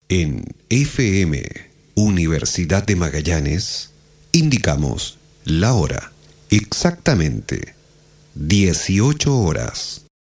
En FM Universidad de Magallanes indicamos la hora, exactamente 18 horas.